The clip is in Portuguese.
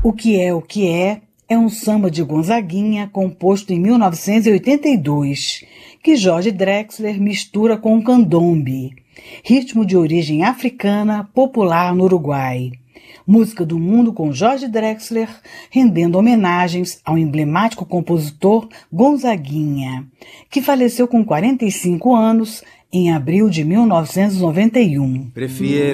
O que é um samba de Gonzaguinha composto em 1982, que Jorge Drexler mistura com o candombe, ritmo de origem africana popular no Uruguai. Música do Mundo com Jorge Drexler, rendendo homenagens ao emblemático compositor Gonzaguinha, que faleceu com 45 anos em abril de 1991. Prefiero